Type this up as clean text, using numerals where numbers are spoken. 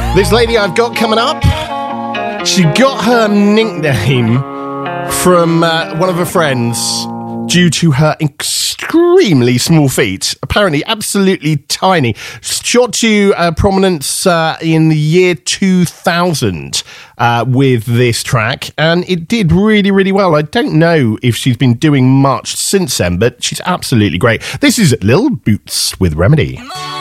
This lady I've got coming up, she got her nickname from one of her friends due to her extremely small feet. Apparently absolutely tiny. Shot to prominence in the year 2000 with this track, and it did really, really well. I don't know if she's been doing much since then, but she's absolutely great. This is Lil Boots with Remedy.